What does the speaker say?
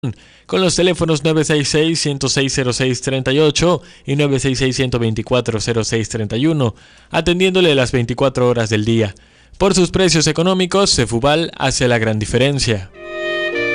con los teléfonos 966-106-0638 y 966-124-0631, atendiéndole las 24 horas del día. Por sus precios económicos, Cefubal hace la gran diferencia.